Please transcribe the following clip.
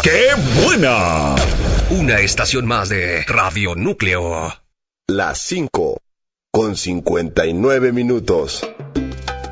¡Qué buena! Una estación más de Radio Núcleo. Las 5:59.